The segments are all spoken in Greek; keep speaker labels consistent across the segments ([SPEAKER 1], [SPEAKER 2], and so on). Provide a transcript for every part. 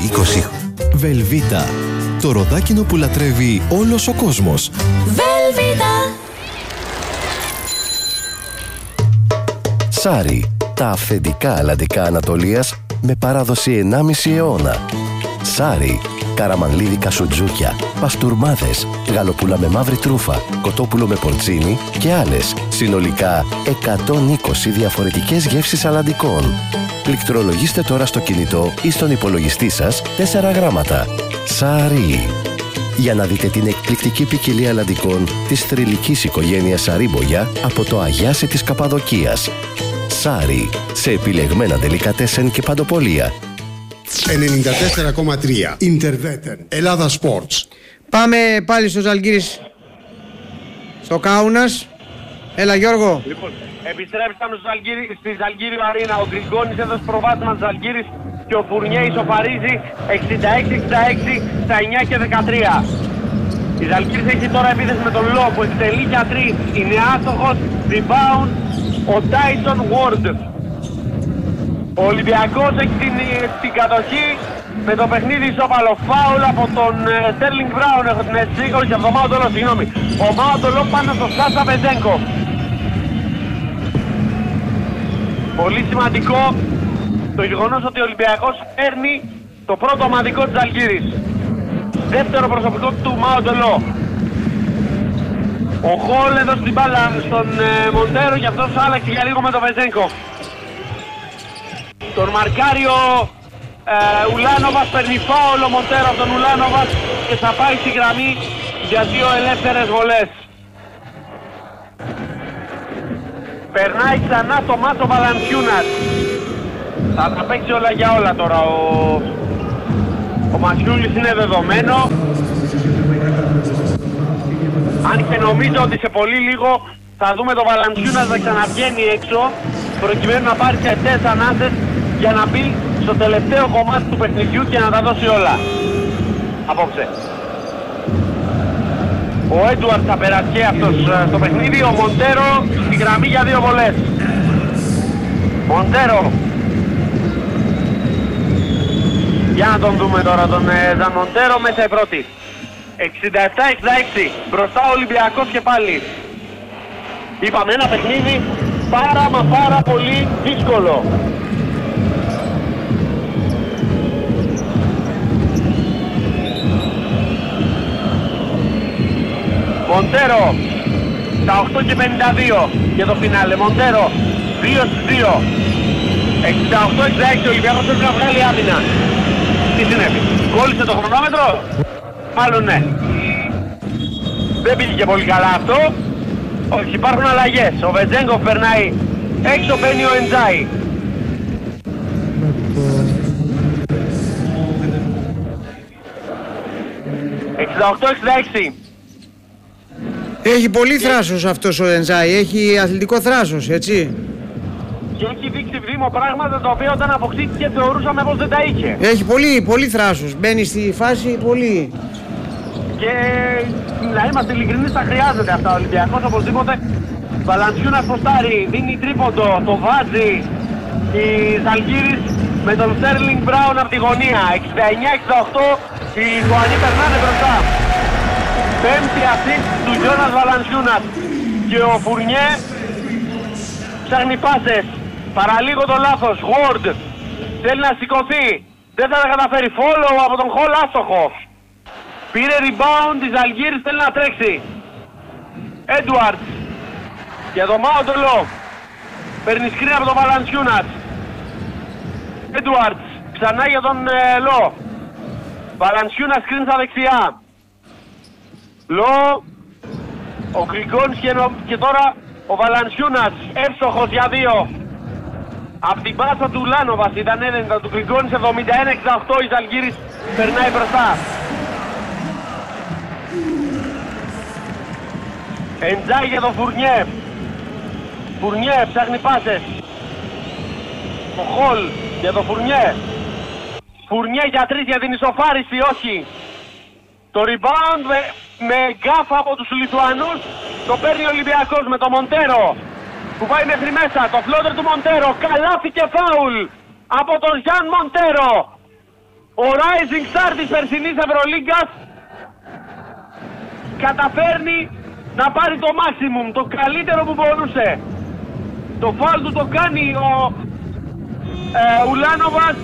[SPEAKER 1] 20. Βελβίτα. Το ροδάκινο που λατρεύει όλος ο κόσμος.
[SPEAKER 2] Βελβίτα.
[SPEAKER 1] Σάρι. Τα αυθεντικά αλλαντικά Ανατολίας με παράδοση 1,5 αιώνα. Σάρι. Καραμανλίδικα σουτζούκια, παστούρμάδες, γαλοπούλα με μαύρη τρούφα, κοτόπουλο με πορτσίνι και άλλες. Συνολικά 120 διαφορετικές γεύσεις αλλαντικών. Πληκτρολογήστε τώρα στο κινητό ή στον υπολογιστή σας 4 γράμματα. Σάρι. Για να δείτε την εκπληκτική ποικιλία αλλαντικών της θρυλικής οικογένειας Σαρίμπογια από το Αγιάσι της Καπαδοκίας. Σάρι. Σε επιλεγμένα ντελικατέσεν και παντοπολία.
[SPEAKER 3] 94,3 Ιντερβέτεν Ελλάδα Sports.
[SPEAKER 4] Πάμε πάλι στο Ζαλγκίρις, στο Κάουνας. Έλα Γιώργο.
[SPEAKER 5] Λοιπόν, επιστρέψαμε στη Ζαλγκίριο Αρίνα. Ο Γκριγκόνης έδωσε προβάδισμα της Ζαλγκίρης και ο Φουρνιέ ισοφαρίζει 66-66 στα 9 και 13. Η Ζαλγκίρης έχει τώρα επίθεση με τον Λό που εκτελεί για 3. Είναι άστοχος, rebound ο Τάισον Ward. Ο Ολυμπιακός έχει την κατοχή με το παιχνίδι ισόπαλο. Φάουλ από τον Στέρλινγκ Μπράουν, έχω την αίσθηση, όχι από τον Μάοντολο, συγγνώμη. Ο Μάοντολο πάνω στο Σάσα Βεζένκο. Πολύ σημαντικό το γεγονός ότι ο Ολυμπιακός παίρνει το πρώτο ομαδικό της Ζαλγκίρης. Δεύτερο προσωπικό του Μάοντολο. Ο Χολ έδωσε την μπάλα στον Μοντέρο και αυτός άλλαξε για λίγο με τον Βεζένκο. Τον μαρκάριο Ουλάνοβας παίρνει φάουλ ο Μοντέρο από τον Ουλάνοβας και θα πάει στη γραμμή για 2 ελεύθερες βολές. Περνάει ξανά το Μάτο Βαλαντσιούνας. Θα τα παίξει όλα για όλα τώρα. Ο Μασιούλης είναι δεδομένο. Αν και νομίζω ότι σε πολύ λίγο θα δούμε το Βαλαντσιούνας να ξαναβγαίνει έξω προκειμένου να πάρει αρκετές ανάσες για να μπει στο τελευταίο κομμάτι του παιχνιδιού και να τα δώσει όλα απόψε. Ο Έντουαρτ θα περάσει και αυτός στο παιχνίδι. Ο Μοντέρο στη γραμμή για 2 βολές. Μοντέρο. Για να τον δούμε τώρα τον Ζαν Μοντέρο μέσα η πρώτη. 67-66. Μπροστά ο Ολυμπιακός και πάλι. Είπαμε ένα παιχνίδι πάρα πολύ δύσκολο. Μοντέρο στα 8 και 52 για το φινάλε. Μοντέρο 2-2. 68-66. Ο Ολυμπιακός πρέπει να βγάλει άμυνα. Τι συνέβη? Κόλλησε το χρονόμετρο? Μάλλον ναι. Δεν πήγε και πολύ καλά αυτό. Όχι, υπάρχουν αλλαγές. Ο Βετζέγκοφ περνάει έξω, μπαίνει ο Εντζάι.
[SPEAKER 4] Έχει πολύ θράσος αυτός ο Εντζάι, έχει αθλητικό θράσος, έτσι.
[SPEAKER 5] Και έχει δείξει βήμα πράγματα τα οποία όταν αποκτήθηκε θεωρούσαμε πως δεν τα είχε.
[SPEAKER 4] Έχει πολύ θράσος, μπαίνει στη φάση πολύ.
[SPEAKER 5] Και να είμαστε ειλικρινείς, θα χρειάζεται αυτά ο Ολυμπιακός οπωσδήποτε. Βαλαντσιούνας ποστάρει, δίνει τρίποντο, το βάζει η Ζαλγκίρης με τον Στέρλινγκ Μπράουν από τη γωνία. 69-68, οι Λιθουανοί περνάνε μπροστά. Πέμπτη assist του Γιώνας Βαλαντσιούνας και ο Φουρνιέ ψάχνει πάσες. Παραλίγο το λάθος, Ward θέλει να σηκωθεί, δεν θα τα καταφέρει. Follow από τον Χολ, άστοχο. Πήρε rebound, της Ζαλγκίρης θέλει να τρέξει. Έντουαρτς για το Μάοντολο. Παίρνει σκριν από τον Βαλαντσιούνας. Έντουαρτς ξανά για τον Λό. Βαλαντσιούνας σκριν στα δεξιά. Λό. Ο Γκριγκόνης και τώρα ο Βαλαντσιούνας εύστοχος για 2. Απ' την πάσα του Λάνοβας ήταν έδεντα του Γκριγκόνης. 71-68, η Ζαλγκίρης περνάει μπροστά. Εντζάι για τον Φουρνιέ. Φουρνιέ ψάχνει πάσες. Ο Χολ για τον Φουρνιέ. Φουρνιέ για 3 για την ισοφάριση, όχι. Το rebound με γκάφα από τους Λιθουανούς το παίρνει ο Ολυμπιακός με το Μοντέρο που πάει μέχρι μέσα. Το φλότερ του Μοντέρο, καλάθι και φάουλ από τον Ζαν Μοντέρο. ο Rising Star της περσινής Ευρωλίγκας καταφέρνει να πάρει το maximum, το καλύτερο που μπορούσε. Το φάουλ του το κάνει ο Ουλάνοβας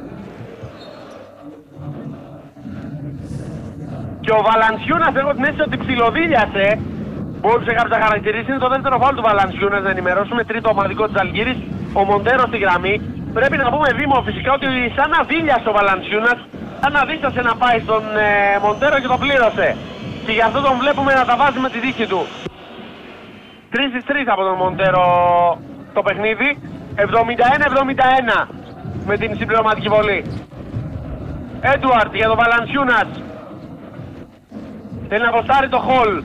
[SPEAKER 5] και ο Valanciunas, έχω την αίσθηση ότι ψιλοδίλιασε. Μπορούσε κάποιος να χαρακτηρίσει, είναι το δεύτερο φάουλ του Valanciunas, να ενημερώσουμε, τρίτο ομαδικό της Ζαλγκίρης, ο Μοντέρο στη γραμμή. Πρέπει να πούμε Δήμο φυσικά ότι σαν να δίλιασε ο Valanciunas, σαν να δίστασε να πάει στον Μοντέρο και το πλήρωσε. Και γι' αυτό τον βλέπουμε να τα βάζει με τη δίκη του. 3-3 από τον Μοντέρο το παιχνίδι, 71-71 με την συμπληρωματική βολή. Έντουαρτ για τον Valanciunas. Θέλει να αποστάρει το Hall.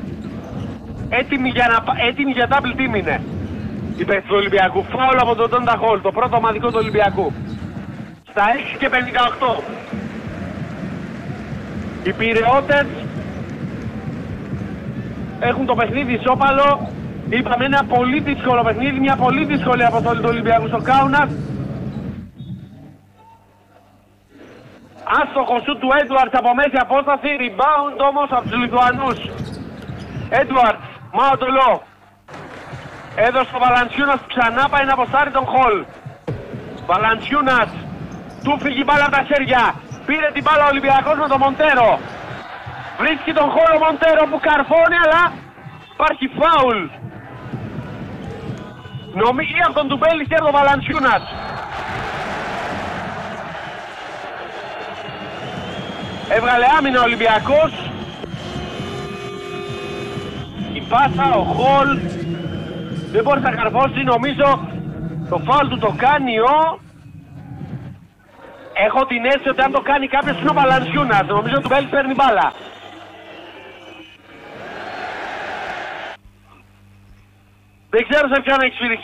[SPEAKER 5] Έτοιμη για double team είναι η παίκτη του Ολυμπιακού. Φάουλ από τον Donta Hall, το πρώτο ομαδικό του Ολυμπιακού. Στα 6:58. Οι Πειραιώτες έχουν το παιχνίδι ισόπαλο. Είπαμε ένα πολύ δύσκολο παιχνίδι, μια πολύ δύσκολη αποστολή του Ολυμπιακού στο Κάουνας. Άστοχο σου του Έντουαρτς από μέση απόσταση, rebound όμως από τους Λιθουανούς. Έντουαρτς, Μάοτολο. Έδωσε ο Valanciunas που ξανά πάει να αποστάρει τον Hall. Valanciunas, του φύγει η μπάλα από τα χέρια. Πήρε την μπάλα ο Ολυμπιακός με τον Μοντέρο. Βρίσκει τον Hall ο Μοντέρο που καρφώνει, αλλά υπάρχει φάουλ. Ή από τον Τουμπέλη και από τον Valanciunas. Έβγαλε άμυνα ο Ολυμπιακός. Η πάσα, ο Hall δεν μπορεί να καρφώσει, νομίζω το φάουλ του το κάνει Έχω την αίσθηση ότι αν το κάνει κάποιος είναι ο Valanciunas. Νομίζω ότι ο Τουμπέλης παίρνει μπάλα. Δεν ξέρω σε ποιον έχει σφυριστεί